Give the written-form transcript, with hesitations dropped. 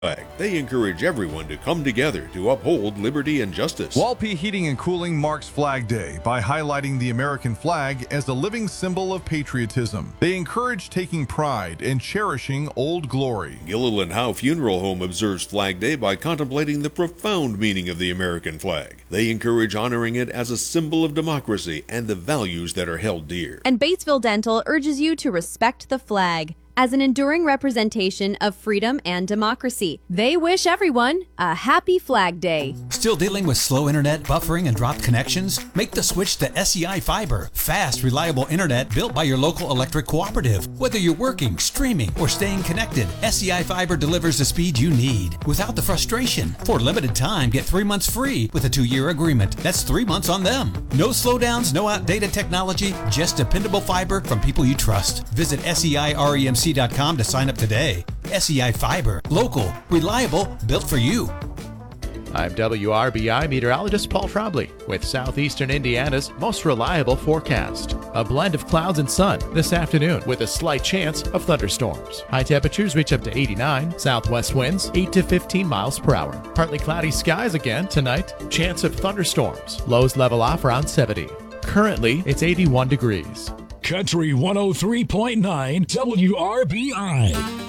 flag. They encourage everyone to come together to uphold liberty and justice. Walpi Heating and Cooling marks Flag Day by highlighting the American flag as a living symbol of patriotism. They encourage taking pride in cherishing old glory. Gilliland Howe Funeral Home observes Flag Day by contemplating the profound meaning of the American flag. They encourage honoring it as a symbol of democracy and the values that are held dear. And Batesville Dental urges you to respect the flag as an enduring representation of freedom and democracy. They wish everyone a happy Flag Day. Still dealing with slow internet, buffering, and dropped connections? Make the switch to SEI Fiber. Fast, reliable internet built by your local electric cooperative. Whether you're working, streaming, or staying connected, SEI Fiber delivers the speed you need without the frustration. For a limited time, get 3 months free with a 2-year agreement. That's 3 months on them. No slowdowns, no outdated technology, just dependable fiber from people you trust. Visit SEIREMC.com to sign up today. SEI Fiber. Local, reliable, built for you. I'm WRBI meteorologist Paul Trombley with southeastern Indiana's most reliable forecast. A blend of clouds and sun this afternoon with a slight chance of thunderstorms. High temperatures reach up to 89, southwest winds 8 to 15 miles per hour. Partly cloudy skies again tonight, chance of thunderstorms. Lows level off around 70. Currently, it's 81 degrees. Country 103.9 WRBI.